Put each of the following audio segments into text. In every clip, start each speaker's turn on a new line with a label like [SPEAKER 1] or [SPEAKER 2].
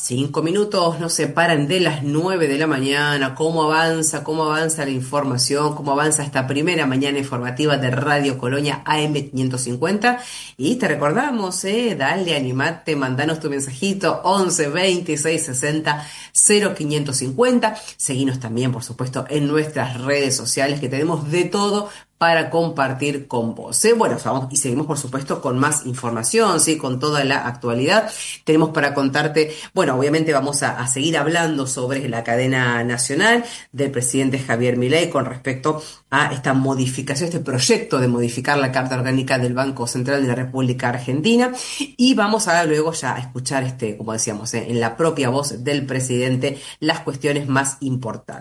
[SPEAKER 1] 5 minutos nos separan de las 9 de la mañana. Cómo avanza la información, cómo avanza esta primera mañana informativa de Radio Colonia AM 550. Y te recordamos, dale, animate, mandanos tu mensajito 11 26 60 0550. Seguinos también, por supuesto, en nuestras redes sociales, que tenemos de todo para compartir con vos. Bueno, vamos y seguimos, por supuesto, con más información, ¿sí? Con toda la actualidad. Tenemos para contarte, bueno, obviamente vamos a seguir hablando sobre la cadena nacional del presidente Javier Milei con respecto a esta modificación, este proyecto de modificar la Carta Orgánica del Banco Central de la República Argentina. Y vamos a luego ya a escuchar, como decíamos, en la propia voz del presidente, las cuestiones más importantes.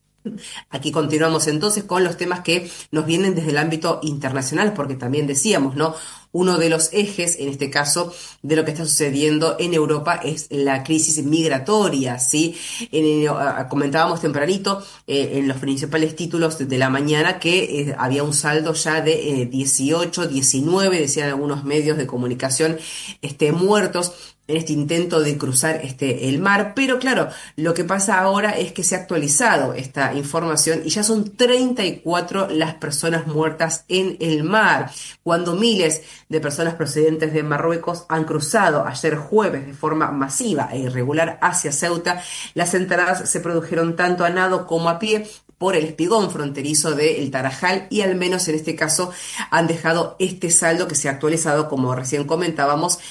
[SPEAKER 1] Aquí continuamos entonces con los temas que nos vienen desde el ámbito internacional, porque también decíamos, ¿no? Uno de los ejes, en este caso, de lo que está sucediendo en Europa es la crisis migratoria, ¿sí? Comentábamos tempranito en los principales títulos de la mañana que había un saldo ya de 18, 19, decían algunos medios de comunicación, muertos en este intento de cruzar el mar. Pero claro, lo que pasa ahora es que se ha actualizado esta información y ya son 34 las personas muertas en el mar, cuando miles de personas procedentes de Marruecos han cruzado ayer jueves de forma masiva e irregular hacia Ceuta. Las entradas se produjeron tanto a nado como a pie por el espigón fronterizo de El Tarajal, y al menos en este caso han dejado este saldo que se ha actualizado, como recién comentábamos,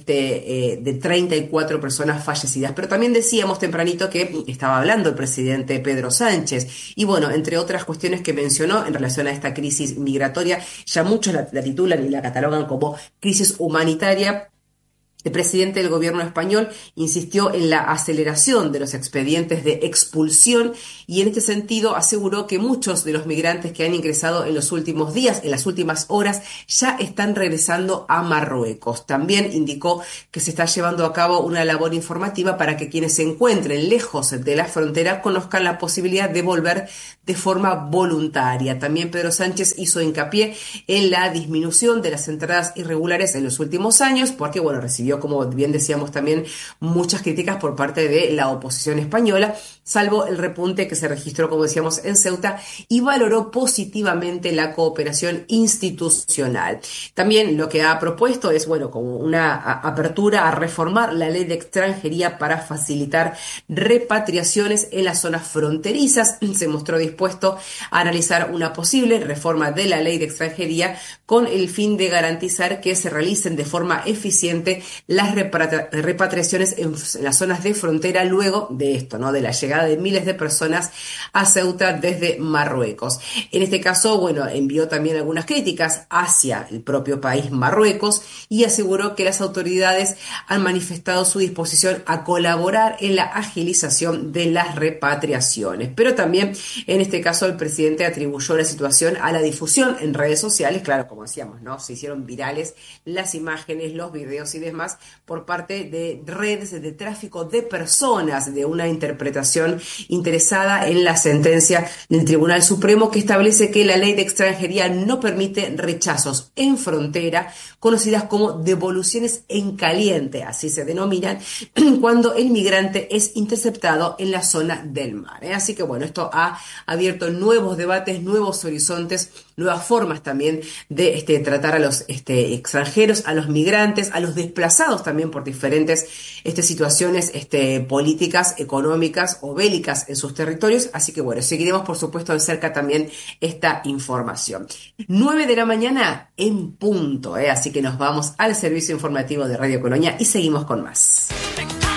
[SPEAKER 1] de 34 personas fallecidas. Pero también decíamos tempranito que estaba hablando el presidente Pedro Sánchez, y bueno, entre otras cuestiones que mencionó en relación a esta crisis migratoria, ya muchos la titulan y la catalogan como crisis humanitaria. El presidente del gobierno español insistió en la aceleración de los expedientes de expulsión y en este sentido aseguró que muchos de los migrantes que han ingresado en los últimos días, en las últimas horas, ya están regresando a Marruecos. También indicó que se está llevando a cabo una labor informativa para que quienes se encuentren lejos de la frontera conozcan la posibilidad de volver de forma voluntaria. También Pedro Sánchez hizo hincapié en la disminución de las entradas irregulares en los últimos años, porque bueno, recibió, como bien decíamos también, muchas críticas por parte de la oposición española, salvo el repunte que se registró, como decíamos, en Ceuta, y valoró positivamente la cooperación institucional. También lo que ha propuesto es, bueno, como una apertura a reformar la ley de extranjería para facilitar repatriaciones en las zonas fronterizas. Se mostró dispuesto a analizar una posible reforma de la ley de extranjería con el fin de garantizar que se realicen de forma eficiente las repatriaciones en las zonas de frontera luego de esto, ¿no? De la llegada de miles de personas a Ceuta desde Marruecos. En este caso, bueno, envió también algunas críticas hacia el propio país Marruecos y aseguró que las autoridades han manifestado su disposición a colaborar en la agilización de las repatriaciones. Pero también, en este caso, el presidente atribuyó la situación a la difusión en redes sociales. Claro, como decíamos, ¿no? Se hicieron virales las imágenes, los videos y demás por parte de redes de tráfico de personas, de una interpretación interesada en la sentencia del Tribunal Supremo que establece que la ley de extranjería no permite rechazos en frontera, conocidas como devoluciones en caliente, así se denominan, cuando el migrante es interceptado en la zona del mar. Así que bueno, esto ha abierto nuevos debates, nuevos horizontes, nuevas formas también de tratar a los extranjeros, a los migrantes, a los desplazados también por diferentes situaciones políticas, económicas o bélicas en sus territorios. Así que bueno, seguiremos por supuesto de cerca también esta información. 9 de la mañana en punto, así que nos vamos al servicio informativo de Radio Colonia y seguimos con más.